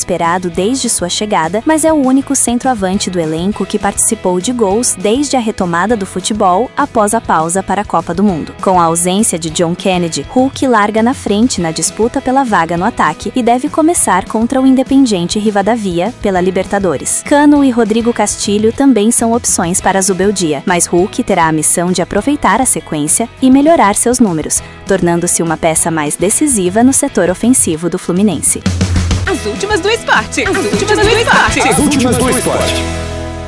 esperado desde sua chegada, mas é o único centroavante do elenco que participou de gols desde a retomada do futebol após a pausa para a Copa do Mundo. Com a ausência de John Kennedy, Hulk larga na frente na disputa pela vaga no ataque e deve começar contra o Independiente Rivadavia pela Libertadores. Cano e Rodrigo Castilho também são opções para Zubeldia, mas Hulk terá a missão de aproveitar a sequência e melhorar seus números, tornando-se uma peça mais decisiva no setor ofensivo do Fluminense. As últimas do esporte. As últimas do esporte. As últimas do esporte.